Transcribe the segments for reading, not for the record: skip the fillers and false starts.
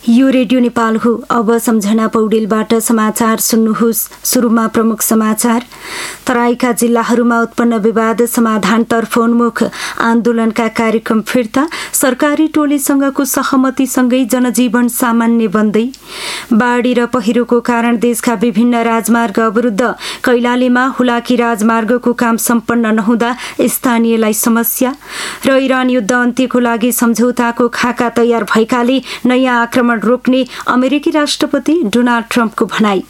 यो रेडियो नेपाल हो। अब सम्झना पौडेलबाट समाचार सुन्नुहोस्। सुरुमा प्रमुख समाचार। तराईका जिल्लाहरूमा उत्पन्न विवाद समाधानतर्फ उन्मुख आन्दोलनका कार्यक्रम फिर्ता। सरकारी टोलीसँगको सहमतिसँगै जनजीवन सामान्य बन्दै। बाढी र पहिरोको कारण देशका विभिन्न राजमार्ग अवरुद्ध। कैलालीमा हुलाकी राजमार्गको काम सम्पन्न नहुँदा स्थानीयलाई समस्या। र इरान युद्ध अन्त्यको लागि सम्झौताको खाका तयार भएकाले नयाँ आक्रमण रोक्ने अमेरिकी राष्ट्रपति डोनाल्ड ट्रम्पको भनाई।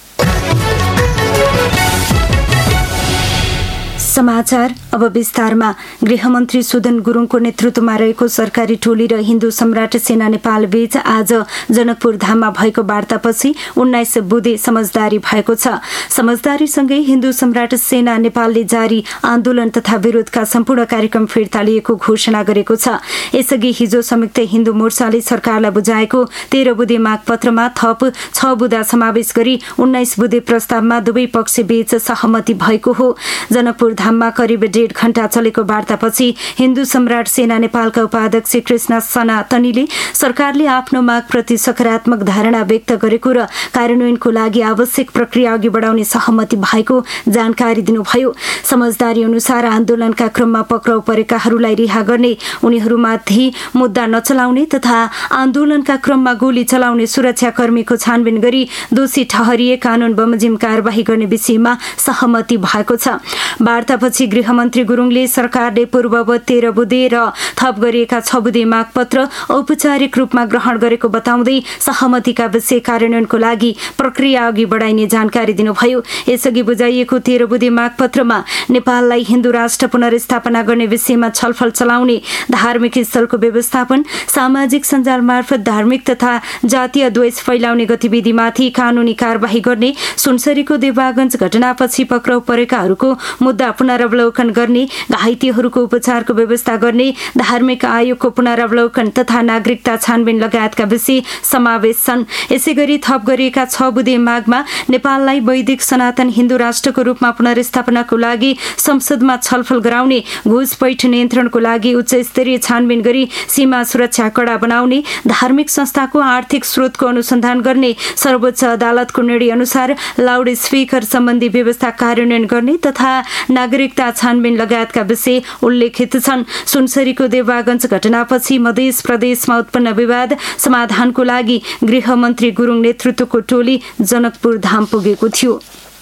समाचार अब विस्तारमा। गृहमन्त्री सुदन गुरुङको नेतृत्वमा रहेको सरकारी टोली र हिन्दू सम्राट सेना नेपाल बीच आज जनकपुर धाममा भएको वार्तापछि 19 बुँदे समझदारी भएको छ। समझदारीसँगै हिन्दू सम्राट सेना नेपालले जारी आन्दोलन तथा विरोधका सम्पूर्ण कार्यक्रम फिर्ता लिएको घोषणा गरेको छ। यसअघि हिजो संयुक्त हिन्दू मोर्चाले सरकारलाई बुझाएको 13 बुँदे मागपत्रमा थप 6 बुँदा समावेश गरी 19 बुँदे प्रस्तावमा दुवै पक्षबीच सहमति भएको हो। जनकपुर धाममा करिब 1.5 घण्टा चलेको वार्तापछि हिन्दू सम्राट सेना नेपालका उपाध्यक्ष कृष्ण सनातनीले सरकारले आफ्नो मागप्रति सकारात्मक धारणा व्यक्त गरेको र कार्यान्वयनको लागि आवश्यक प्रक्रिया अघि बढाउने सहमति भएको जानकारी दिनुभयो। समझदारी अनुसार आन्दोलनका क्रममा पक्राउ परेकाहरूलाई रिहा गर्ने, उनीहरूमाथि मुद्दा नचलाउने तथा आन्दोलनका क्रममा गोली चलाउने सुरक्षाकर्मीको छानबिन गरी दोषी ठहरिए कानून बमोजिम कारबाही गर्ने विषयमा सहमति भएको छ। वार्तापछि गृहमन्त्री गुरुङले सरकारले पूर्ववत 13 बुँदे र थप गरिएका 6 बुँदे मागपत्र औपचारिक रूपमा ग्रहण गरेको बताउँदै सहमतिका विषय कार्यान्वयनको लागि प्रक्रिया अघि बढाइने जानकारी दिनुभयो। यसअघि बुझाइएको 13 बुँदे मागपत्रमा नेपाललाई हिन्दू राष्ट्र पुनर्स्थापना गर्ने विषयमा छलफल चलाउने, धार्मिक स्थलको व्यवस्थापन, सामाजिक सञ्जाल मार्फत धार्मिक तथा जातीय द्वेष फैलाउने गतिविधिमाथि कानूनी कारबाही गर्ने, सुनसरीको देवागञ्ज घटनापछि पक्राउ परेकाहरूको मुद्दा पुनरावलोकन गर्ने, घाइतेहरूको उपचारको व्यवस्था गर्ने, धार्मिक आयोगको पुनरावलोकन तथा नागरिकता छानबिन लगायतका विषय समावेश छन्। यसैगरी थप गरिएका 6 बुँदे मागमा नेपाललाई वैदिक सनातन हिन्दू राष्ट्रको रूपमा पुनर्स्थापनाको लागि संसदमा छलफल गराउने, घुसपैठ नियन्त्रणको लागि उच्च स्तरीय छानबिन गरी सीमा सुरक्षा कडा बनाउने, धार्मिक संस्थाको आर्थिक स्रोतको अनुसन्धान गर्ने, सर्वोच्च अदालतको निर्णय अनुसार लाउड स्पिकर सम्बन्धी व्यवस्था कार्यान्वयन गर्ने तथा नागरिकता छानबिन लगायतका विषय उल्लेखित छन्। सुनसरीको देवागञ्ज घटनापछि मध्य प्रदेशमा उत्पन्न विवाद समाधानको लागि गृहमन्त्री गुरुङ नेतृत्वको टोली जनकपुर धाम पुगेको थियो।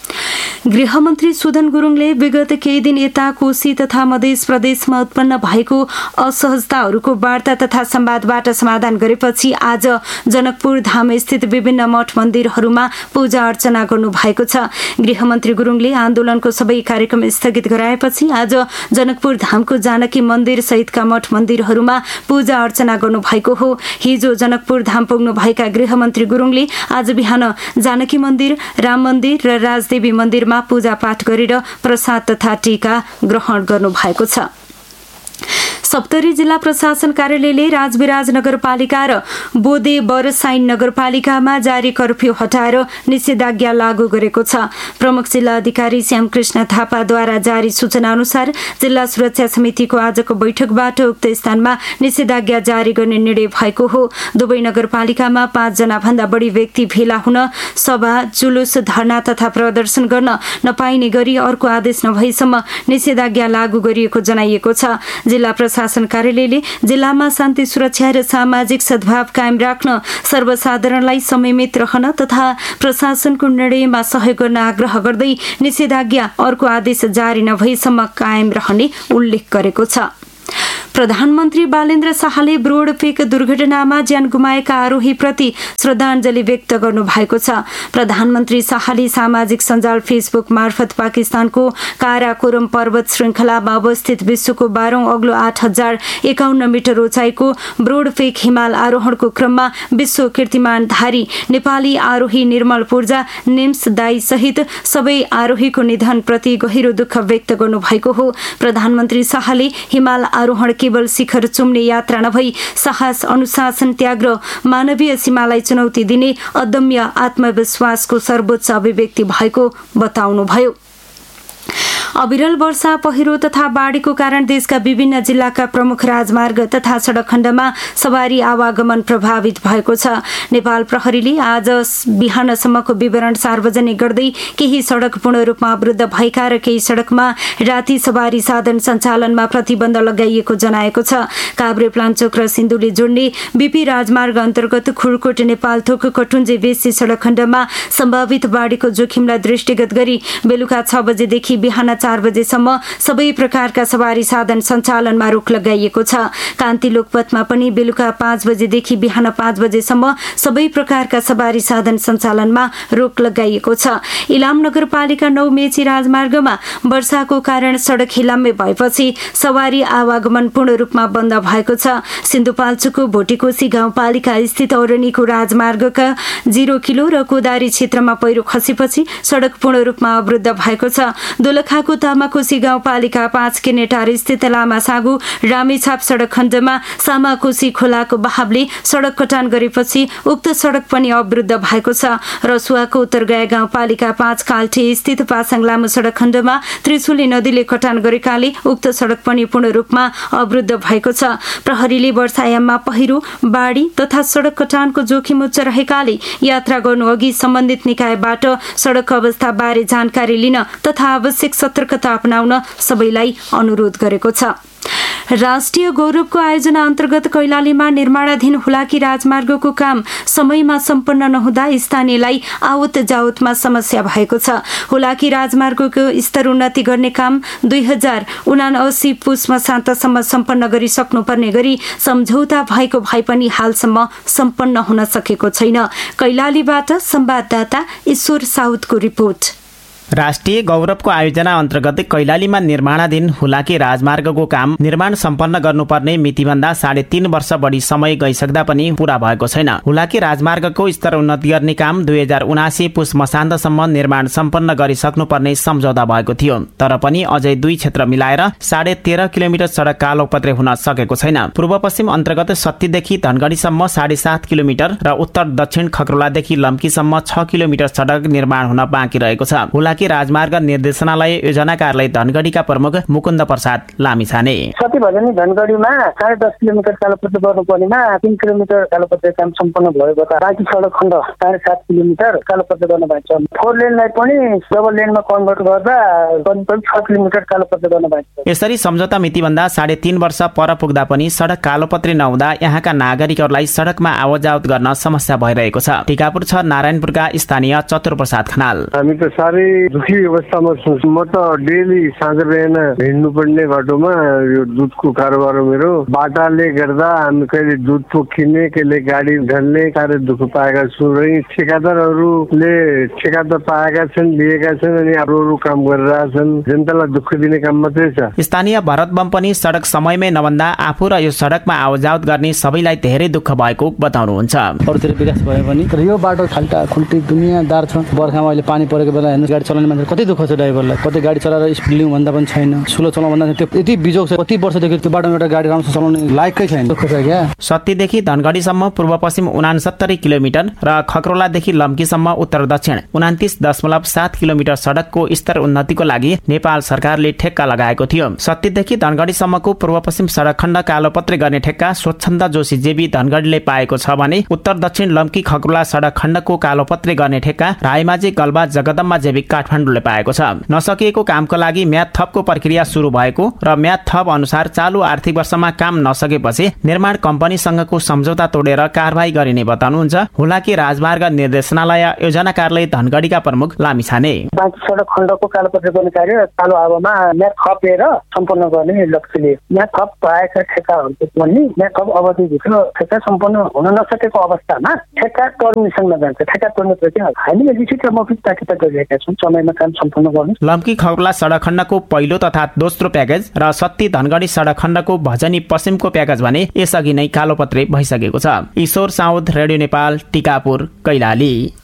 गृहमन्त्री सुदन गुरुङले विगत केही दिन यता कोशी तथा मध्य प्रदेशमा उत्पन्न भएको असहजताहरूको वार्ता तथा संवादबाट समाधान गरेपछि आज जनकपुर धाम स्थित विभिन्न मठ मन्दिरहरूमा पूजा अर्चना गर्नु भएको छ। गृहमन्त्री गुरुङले आन्दोलनको सबै कार्यक्रम स्थगित गराएपछि आज जनकपुर धामको जानकी मन्दिर सहितका मठ मन्दिरहरूमा पूजा अर्चना गर्नु भएको हो। हिजो जनकपुर धाम पुग्नु भएका गृहमन्त्री गुरुङले आज बिहान जानकी मन्दिर, राम मन्दिर र राजदेवी मन्दिरमा पूजा पाठ गरेर प्रसाद तथा टीका ग्रहण गर्नु भएको छ। सप्तरी जिल्ला प्रशासन कार्यालयले राजविराज नगरपालिका र बोदे बरसाइन नगरपालिकामा जारी कर्फ्यू हटाएर निषेधाज्ञा लागू गरेको छ। प्रमुख जिल्ला अधिकारी श्यामकृष्ण थापाद्वारा जारी सूचना अनुसार जिल्ला सुरक्षा समितिको आजको बैठकबाट उक्त स्थानमा निषेधाज्ञा जारी गर्ने निर्णय भएको हो। दुवै नगरपालिकामा 5 जना भन्दा बढी व्यक्ति भेला हुन, सभा, जुलुस, धरना तथा प्रदर्शन गर्न नपाइने गरी अर्को आदेश नभएसम्म निषेधाज्ञा लागू गरिएको जनाइएको छ। जिल्ला प्रशासन कार्यालयले जिल्लामा शान्ति सुरक्षा र सामाजिक सद्भाव कायम राख्न, सर्वसाधारणलाई संयमित रहन तथा प्रशासनको निर्णयमा सहयोग गर्न आग्रह गर्दै निषेधाज्ञा अर्को आदेश जारी नभएसम्म कायम रहने उल्लेख गरेको छ। प्रधानमन्त्री बालेन्द्र शाहले ब्रोडपेक दुर्घटनामा ज्यान गुमाएका आरोहीप्रति श्रद्धाञ्जली व्यक्त गर्नु भएको छ। प्रधानमन्त्री शाहले सामाजिक सञ्जाल फेसबुक मार्फत पाकिस्तानको काराकोरम पर्वत श्रृङ्खलामा अवस्थित विश्वको 12औं अग्लो 8051 मिटर उचाइको ब्रोडपेक हिमाल आरोहणको क्रममा विश्व कीर्तिमानधारी नेपाली आरोही निर्मल पूर्जा निम्स दाई सहित सबै आरोहीको निधनप्रति गहिरो दुःख व्यक्त गर्नु भएको हो। प्रधानमन्त्री शाहले हिमाल आरोहण केवल शिखर चुम्ने यात्रा नभई साहस, अनुशासन, त्याग र मानवीय सीमालाई चुनौती दिने अदम्य आत्मविश्वासको सर्वोच्च अभिव्यक्ति भएको बताउनुभयो। अविरल वर्षा, पहिरो तथा बाढीको कारण देशका विभिन्न जिल्लाका प्रमुख राजमार्ग तथा सडक खण्डमा सवारी आवागमन प्रभावित भएको छ। नेपाल प्रहरीले आज बिहानसम्मको विवरण सार्वजनिक गर्दै केही सडक पूर्ण रूपमा अवरुद्ध भएका र केही सडकमा राति सवारी साधन सञ्चालनमा प्रतिबन्ध लगाइएको जनाएको छ। काभ्रे, प्लान्चोक र सिन्धुली जोड्ने बीपी राजमार्ग अन्तर्गत खुर्कोट नेपालथोक कटुन्जे बेसी सडक खण्डमा सम्भावित बाढीको जोखिमलाई दृष्टिगत गरी बेलुका 6 बजेदेखि बिहान 4 बजेसम्म सबै प्रकारका सवारी साधन सञ्चालनमा रोक लगाइएको छ। कान्ति लोकपथमा पनि बेलुका 5 बजेदेखि बिहान 5 बजेसम्म सबै प्रकारका सवारी साधन सञ्चालनमा रोक लगाइएको छ। इलाम नगरपालिका 9 मेची राजमार्गमा वर्षाको कारण सडक हिलाम्मे भएपछि सवारी आवागमन पूर्ण रूपमा बन्द भएको छ। सिन्धुपाल्चोकको भोटेकोशी गाउँपालिका स्थित औरनीको राजमार्गका 0 किलो र कोदारी क्षेत्रमा पहिरो खसेपछि सडक पूर्ण रूपमा अवरुद्ध भएको छ। दोलखाको तामाकोशी गाउँपालिका 5 किनेटार स्थित लामासागु रामेछाप सडक खण्डमा सामाकोशी खोलाको बहावले सडक कटान गरेपछि उक्त सडक पनि अवरुद्ध भएको छ। रसुवाको उत्तरगया गाउँपालिका 5 काल्ठी स्थित पासाङ लामो सडक खण्डमा त्रिशुली नदीले कटान गरेकाले उक्त सडक पनि पूर्ण रूपमा अवरुद्ध भएको छ। प्रहरीले वर्षायाममा पहिरो, बाढी तथा सडक कटानको जोखिम उच्च रहेकाले यात्रा गर्नु अघि सम्बन्धित निकायबाट सडक अवस्था बारे जानकारी लिन तथा आवश्यक सतर्कता अपनाउन सबैलाई अनुरोध गरेको छ। राष्ट्रिय गौरवको आयोजना अन्तर्गत कैलालीमा निर्माणाधीन हुलाकी राजमार्गको काम समयमा सम्पन्न नहुँदा स्थानीयलाई आवत जावतमा समस्या भएको छ। हुलाकी राजमार्गको स्तर उन्नति गर्ने काम 2079 पुस मसान्तसम्म सम्पन्न गरिसक्नुपर्ने गरी सम्झौता भएको भए पनि हालसम्म सम्पन्न हुन सकेको छैन। कैलालीबाट संवाददाता ईश्वर साउदको रिपोर्ट। राष्ट्रिय गौरवको आयोजना अन्तर्गत कैलालीमा निर्माणाधीन हुलाकी राजमार्गको काम निर्माण सम्पन्न गर्नुपर्ने मितिभन्दा 3.5 वर्ष बढी समय गइसक्दा पनि पूरा भएको छैन। हुलाकी राजमार्गको स्तर उन्नति गर्ने काम 2079 पुस मसान्तसम्म निर्माण सम्पन्न गरिसक्नुपर्ने सम्झौता भएको थियो। तर पनि अझै 2 क्षेत्र मिलाएर 13.5 किलोमिटर सडक कालोपत्रे हुन सकेको छैन। पूर्व पश्चिम अन्तर्गत सत्तीदेखि धनगढीसम्म 7.5 किलोमिटर र उत्तर दक्षिण खक्रोलादेखि लम्कीसम्म 6 किलोमिटर सडक निर्माण हुन बाँकी रहेको छ। हुलाकी राजमार्ग निर्देशनालय योजना कार्यालय धनगढीका प्रमुख मुकुन्द प्रसाद लामिछाने सती भजनी धनगढीमा 10.5 किलोमिटर कालोपत्रे गर्नुपर्नेमा 3 किलोमिटर कालोपत्रे काम सम्पन्न भएको छ। बाँकी सडक खण्ड 7.5 किलोमिटर कालोपत्रे गर्न भएको छ। 4 लेनलाई पनि डबल लेनमा कन्भर्ट गर्दा करिब 6 किलोमिटर कालोपत्रे गर्न भएको छ। यसरी सम्झौता मितिभन्दा 3.5 वर्ष पर पुग्दा पनि सडक कालोपत्रे नहुँदा यहाँका नागरिकहरूलाई सडकमा आवतजावत गर्न समस्या भइरहेको छ। टिकापुर 6 नारायणपुरका स्थानीय चतुर प्रसाद खनाल हामी त साह्रै दुखी अवस्थामा छु। म त डेली साँझ बिहान हिँड्नु पर्ने बाटोमा यो दुधको कारोबार हो मेरो। बाटाले गर्दा हामी कहिले दुध पोखिने कहिले गाडी ढल्ने साह्रै दुःख पाएका छु र ठेकादारहरूले ठेका त पाएका छन्, लिएका छन् अनि अरू काम गरिरहेछन्। जनतालाई दुःख दिने काम मात्रै छ। स्थानीय भरत बम पनि सडक समयमै नभन्दा आफू र यो सडकमा आवतजावत गर्ने सबैलाई धेरै दुःख भएको बताउनुहुन्छ। अरूतिर विकास भए पनि यो बाटो खाल्टा खुल्टी दुनियाँदार छ। बर्खामा अहिले पानी परेको बेला हेर्नु गाडी चलाउने मान्छे कति दुःख छ ड्राइभरलाई। कति गाडी चलाएर स्पिड लिउँ भन्दा पनि छैन, स्लो चलाउँ भन्दा त्यो यति बिजोग छ। कति वर्षदेखि त्यो बाटोमा एउटा गाडी राम्रोसँग चलाउने लायकै छैन। दुःख छ क्या। सत्तीदेखि धनगढीसम्म पूर्व पश्चिम 69 किलोमिटर र खक्रोलादेखि लम्कीसम्म उत्तर दक्षिण 29.7 किलोमिटर सडकको स्तर उन्नतिको लागि नेपाल सरकारले ठेक्का लगाएको थियो। सत्तीदेखि धनगढीसम्मको पूर्व पश्चिम सडक खण्ड कालोपत्रे गर्ने ठेक्का स्वच्छन्द जोशी जेबी धनगढीले पाएको छ भने उत्तर दक्षिण लम्की खक्रोला सडक खण्डको कालोपत्रे गर्ने ठेक्का रायमाझी गल्बा जगदम्बा जेबी काठमाडौँले पाएको छ। नसकिएको कामको लागि म्याद थपको प्रक्रिया सुरु भएको र म्याद थप अनुसार चालु आर्थिक वर्षमा काम नसकेपछि निर्माण कम्पनीसँगको सम्झौता तोडेर कारबाही गरिने बताउनुहुन्छ हुलाकी राजमार्ग निर्देशनालय योजना कार्यालय धनगढीका प्रमुख लामिछाने। बाँकी सडक खण्डको कालोपत्रे गर्ने कार्य चालु अवधिमा म्याद थपेर सम्पन्न गर्ने लक्ष्यले म्याद थप पाएका ठेक्काहरूको पनि म्याद थप अवधिभित्र ठेक्का सम्पन्न हुन नसकेको अवस्थामा ठेक्का तोड्नेसँग जान्छ। ठेक्का तोड्ने प्रक्रिया हामीले लिखित र मौखिक ताकिद गरिरहेका छौँ। समयमा काम सम्पन्न गर्नु। लम्की खक्रोला सडक खण्डको पहिलो तथा दोस्रो प्याकेज र सत्ती धनगढी सडक खण्डको भजनी पश्चिमको प्याकेज भने यसअघि नै कालोपत्रे भइसकेको छ। ईश्वर साउद, रेडियो नेपाल, टिकापुर, कैलाली।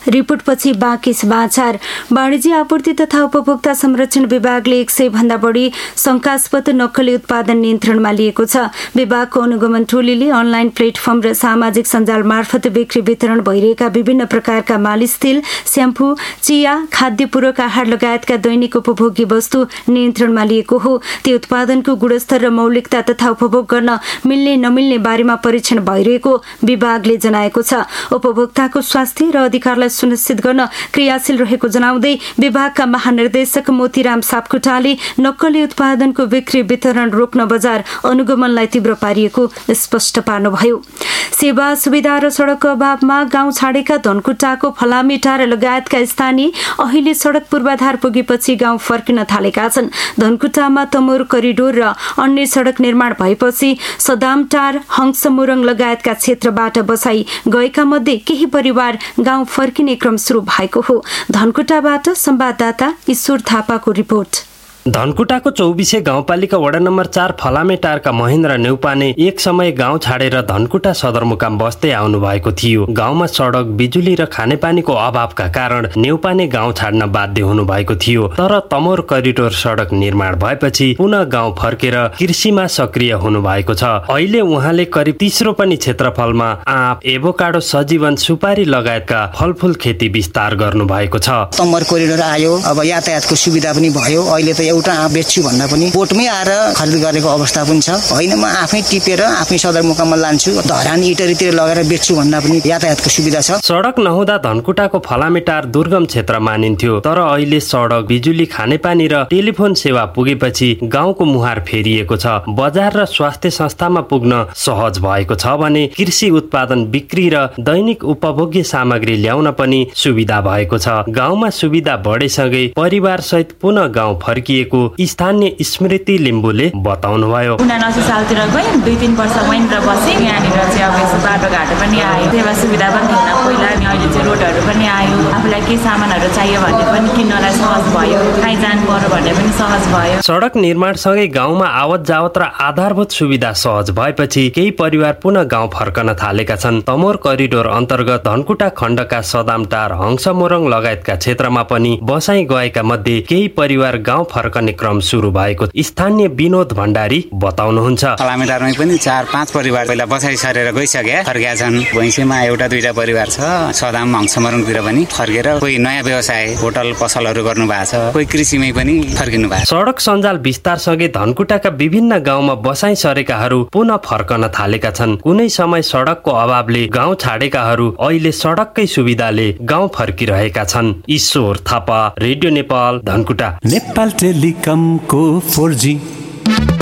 रिपोर्टपछि बाँकी समाचार। वाणिज्य आपूर्ति तथा उपभोक्ता संरक्षण विभागले 100 भन्दा बढी शंकास्पद नक्कली उत्पादन नियन्त्रणमा लिएको छ। विभागको अनुगमन टोलीले अनलाइन प्लेटफर्म र सामाजिक सञ्जाल मार्फत बिक्री वितरण भइरहेका विभिन्न प्रकारका मालिस तेल, स्याम्पू, चिया, खाद्य पूरक आहार लगायतका दैनिक उपभोग्य वस्तु नियन्त्रणमा लिएको हो। ती उत्पादनको गुणस्तर र मौलिकता तथा उपभोग गर्न मिल्ने नमिल्ने बारेमा परीक्षण भइरहेको विभागले जनाएको छ। उपभोक्ताको स्वास्थ्य र अधिकारलाई सुनिश्चित गर्न क्रियाशील रहेको जनाउँदै विभागका महानिर्देशक मोतीराम सापकोटाले नक्कली उत्पादनको बिक्री वितरण रोक्न बजार अनुगमनलाई तीव्र पारिएको स्पष्ट पार्नुभयो। सेवा सुविधा र सडकको अभावमा गाउँ छाडेका धनकुटाको फलामेटार लगायतका स्थानीय अहिले सडक पूर्वाधार पुगेपछि गाउँ फर्किन थालेका छन्। धनकुटामा तमोर करिडोर र अन्य सडक निर्माण भएपछि सदामटार, हंसमुरङ लगायतका क्षेत्रबाट बसाई गएका मध्ये केही परिवार गाउँ फर्किने क्रम सुरु भएको हो। धनकुटाबाट संवाददाता ईश्वर थापाको रिपोर्ट। धनकुटाको 24 गाउँपालिका वडा नम्बर 4 फलामेटारका महेन्द्र नेउपाने एक समय गाउँ छाडेर धनकुटा सदरमुकाम बस्दै आउनु भएको थियो। गाउँमा सडक, बिजुली र खानेपानीको अभावका कारण नेउपाने गाउँ छाड्न बाध्य हुनु भएको थियो। तर तमोर करिडोर सडक निर्माण भएपछि पुनः गाउँ फर्केर कृषिमा सक्रिय हुनु भएको छ। अहिले उहाँले करिब 30 रोपनी क्षेत्रफलमा आँप, एभोकाडो, सजीवन, सुपारी लगायतका फलफूल खेती विस्तार गर्नु भएको छ। तमोर करिडोर आयो, अब यातायातको सुविधा पनि भयो। अहिले त एउटा आँप बेच्छु भन्दा पनि बोटमै आएर खरिद गरेको अवस्था पनि छ। होइन म आफै टिपेर आफै सदरमुकाममा लान्छु, धरान इटरीतिर लगेर बेच्छु भन्दा पनि यातायातको सुविधा छ। सडक नहुँदा धनकुटाको फलामेटार दुर्गम क्षेत्र मानिन्थ्यो। तर अहिले सडक, बिजुली, खानेपानी र टेलिफोन सेवा पुगेपछि गाउँको मुहार फेरिएको छ। बजार र स्वास्थ्य संस्थामा पुग्न सहज भएको छ भने कृषि उत्पादन बिक्री र दैनिक उपभोग्य सामग्री ल्याउन पनि सुविधा भएको छ। गाउँमा सुविधा बढेसँगै परिवार सहित पुनः गाउँ फर्किएको स्थानीय स्मृति लिम्बुले बताउनुभयो। 79 सालतिर गएँ, 2-3 वर्ष वहीँनिर बसेँ। यहाँनिर चाहिँ अब यसो बाटोघाटो पनि आयो, सेवा सुविधा पनि थिएन पहिला, अनि अहिले चाहिँ रोडहरू पनि आयो। आफूलाई केही सामानहरू चाहियो भने पनि किन्नलाई सहज भयो, काहीँ जानु पर्यो भने पनि सहज भयो। सडक निर्माणसँगै गाउँमा आवत जावत र आधारभूत सुविधा सहज भएपछि केही परिवार पुनः गाउँ फर्कन थालेका छन्। तमोर करिडोर अन्तर्गत धनकुटा खण्डका सदामटार, हंसमुरङ लगायतका क्षेत्रमा पनि बसाई गएका मध्ये केही परिवार गाउँ फर्कने क्रम सुरु भएको स्थानीय विनोद भण्डारी बताउनुहुन्छ। फलामेटारमै पनि 4-5 परिवार पहिला बसाइ सरेर गइसके फर्केका छन्। भैँसीमा 1-2 परिवार छ। सदाम, हंसमुरङतिर पनि फर्केर कोही नयाँ व्यवसाय, होटल पसलहरू गर्नु भएको छ, कोही कृषिमै पनि फर्किनु भएको छ। सडक सञ्जाल विस्तारसँगै धनकुटाका विभिन्न गाउँमा बसाइ सरेकाहरू पुनः फर्कन थालेका छन्। कुनै समय सडकको अभावले गाउँ छाडेकाहरू अहिले सडककै सुविधाले गाउँ फर्किरहेका छन्। ईश्वर थापा, रेडियो नेपाल, धनकुटा। नेपाल टेलिकमको 4G